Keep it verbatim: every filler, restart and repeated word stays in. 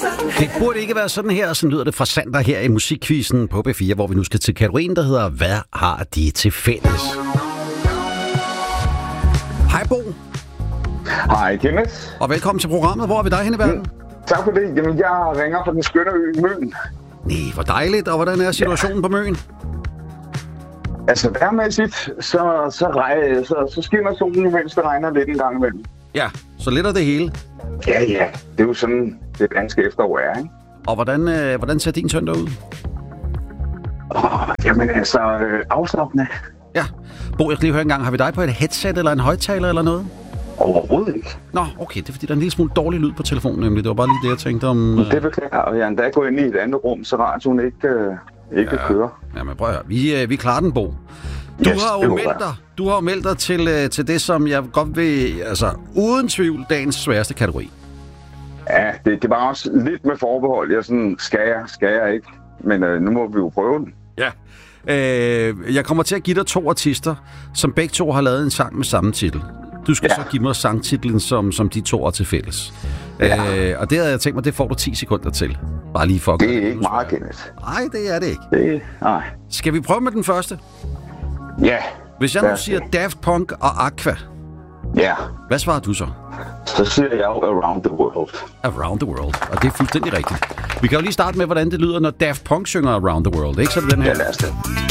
Det burde ikke være sådan her, sådan lyder det fra Sander her i Musikquizzen på B fire, hvor vi nu skal til kategorien, der hedder Hvad har de til fælles? Hej Bo. Hej Kenneth. Og velkommen til programmet. Hvor er vi dig henne i verden? Mm, tak for det. Jamen, jeg ringer fra den skønne ø Møn. Nej, hvor dejligt. Og hvordan er situationen ja. på Møn? Altså, værmæssigt, så, så, rej, så, så skinner solen, mens det regner lidt en gang imellem. Ja, så lidt af det hele. Ja, ja. Det er jo sådan, det danske efterår er, ikke? Og hvordan, øh, hvordan ser din søndag ud? Åh, jamen altså, øh, afslappende. Ja. Bo, jeg skal lige høre en gang. Har vi dig på et headset eller en højttaler eller noget? Overhovedet ikke. Nå, okay. Det er fordi, der er en lille smule dårlig lyd på telefonen, nemlig. Det var bare lige det, jeg tænkte om... Øh... Det beklager, og jeg er endda gået ind i et andet rum, så radioen ikke, øh, ikke ja. kører. Jamen prøv at høre. Vi, øh, vi klarer den, Bo. Du yes, har jo meldt dig, du har jo meldt dig til, øh, til det, som jeg godt vil... Altså, uden tvivl, dagens sværeste kategori. Ja, det, det var også lidt med forbehold. Jeg sådan, skal jeg, skal jeg ikke? Men øh, nu må vi jo prøve den. Ja. Øh, jeg kommer til at give dig to artister, som begge to har lavet en sang med samme titel. Du skal ja. så give mig sangtitlen, som, som de to er til fælles. Ja. Øh, og det havde jeg tænkt mig, det får du ti sekunder til. Bare lige for at det er det ikke meget, Kenneth. Nej, det er det ikke. Det, nej. Skal vi prøve med den første? Ja. Hvis jeg nu siger Daft Punk og Aqua, ja. hvad svarer du så? Så siger jeg jo Around the World. Around the World, og det er fuldstændig rigtigt. Vi kan jo lige starte med, hvordan det lyder, når Daft Punk synger Around the World, ikke? Så er det den her. Ja, lad os det.